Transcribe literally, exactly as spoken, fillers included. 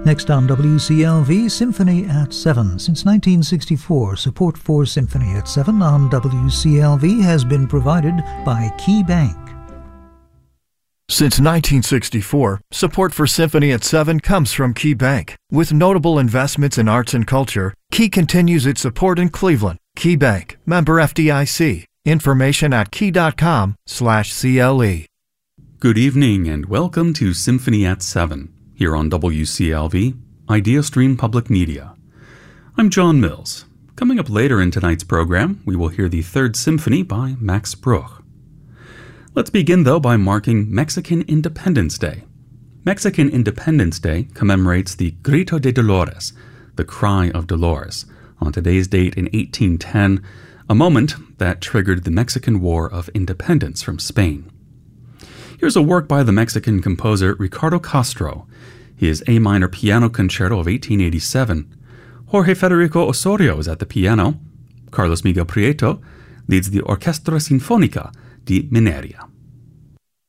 Next on W C L V, Symphony at seven. Since nineteen sixty-four, support for Symphony at seven on W C L V has been provided by Key Bank. Since nineteen sixty-four, support for Symphony at seven comes from Key Bank. With notable investments in arts and culture, Key continues its support in Cleveland. Key Bank, member F D I C. Information at key.com slash CLE. Good evening and welcome to Symphony at seven, here on W C L V, IdeaStream Public Media. I'm John Mills. Coming up later in tonight's program, we will hear the Third Symphony by Max Bruch. Let's begin, though, by marking Mexican Independence Day. Mexican Independence Day commemorates the Grito de Dolores, the Cry of Dolores, on today's date in eighteen ten, a moment that triggered the Mexican War of Independence from Spain. Here's a work by the Mexican composer Ricardo Castro, his A minor piano concerto of eighteen eighty-seven. Jorge Federico Osorio is at the piano. Carlos Miguel Prieto leads the Orquestra Sinfónica de Mineria.